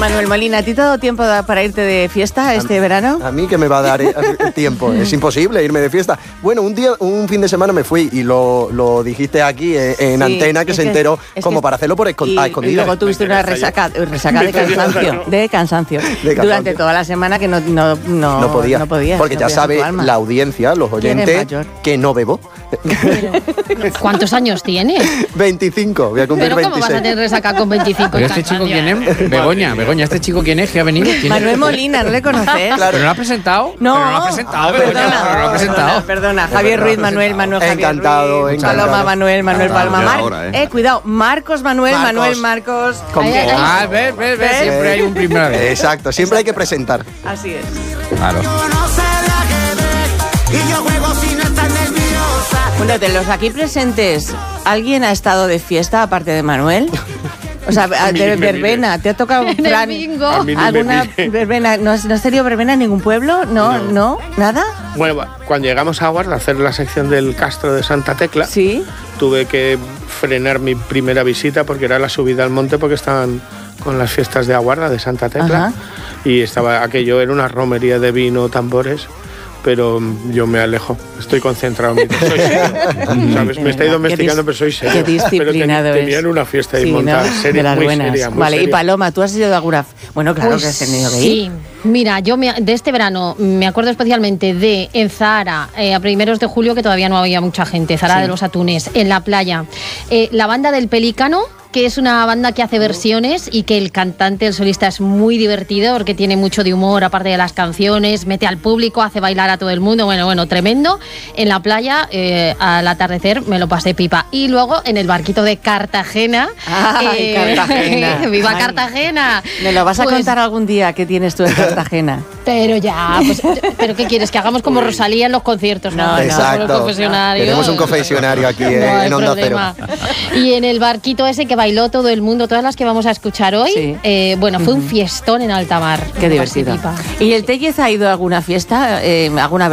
Manuel Molina, ¿a ti te ha dado tiempo para irte de fiesta este verano? A mí que me va a dar tiempo, es imposible irme de fiesta. Bueno, un fin de semana me fui y lo dijiste aquí en antena, que se enteró como para hacerlo por escondidas. Y luego tuviste una resaca de cansancio. Durante toda la semana que no podías. Porque ya sabe la audiencia, los oyentes, que no bebo. ¿Cuántos años tienes? 25, voy a cumplir 26. ¿Pero cómo vas a tener resaca con 25? ¿Pero este chico quién es? Begoña, ¿este chico quién es que ha venido? Manuel Molina, ¿no le conoces? Claro. ¿Pero no lo ha presentado? No. Pero no lo ha presentado, Begoña, pero no lo ha presentado. Perdona. Javier Ruiz, Manuel Javier encantado, Ruiz. encantado. Paloma, Manuel Palma. Cuidado, Marcos, Manuel Marcos. Ves, siempre hay un primero. Exacto, siempre hay que presentar. Así es. Claro. Bueno, de los aquí presentes, ¿alguien ha estado de fiesta aparte de Manuel? O sea, de verbena, ¿te ha tocado En el bingo. alguna verbena? ¿No has tenido verbena en ningún pueblo? ¿No? ¿Nada? Bueno, cuando llegamos a Guarda a hacer la sección del Castro de Santa Tecla, sí, tuve que frenar mi primera visita porque era la subida al monte, porque estaban con las fiestas de Aguarda de Santa Tecla. Ajá. Y estaba aquello, era una romería de vino, tambores. Pero yo me alejo, estoy concentrado en mí. Soy serio, ¿sabes? Me estoy domesticando, pero soy serio. Qué disciplinado pero tenían una fiesta y montar de las muy buenas. seria, muy vale, seria. Y Paloma, ¿tú has ido de alguna? Bueno, claro, pues que has tenido que ir. Sí, mira, yo de este verano me acuerdo especialmente de en Zahara, a primeros de julio, que todavía no había mucha gente, Zahara de los Atunes, en la playa. La banda del Pelícano, que es una banda que hace versiones y que el cantante, el solista, es muy divertido porque tiene mucho de humor, aparte de las canciones, mete al público, hace bailar a todo el mundo, bueno, tremendo. En la playa, al atardecer, me lo pasé pipa. Y luego en el barquito de Cartagena. Cartagena! ¡Viva Cartagena! ¿Me lo vas a contar algún día que tienes tú en Cartagena? Pero ya, ¿pero qué quieres? ¿Que hagamos como Rosalía en los conciertos? No, exacto. Tenemos un confesionario aquí en Onda Cero. Y en el barquito ese que bailó todo el mundo, todas las que vamos a escuchar hoy, fue un fiestón en alta mar. Qué divertido. ¿Y el Tellez ha ido a alguna fiesta? ¿Alguna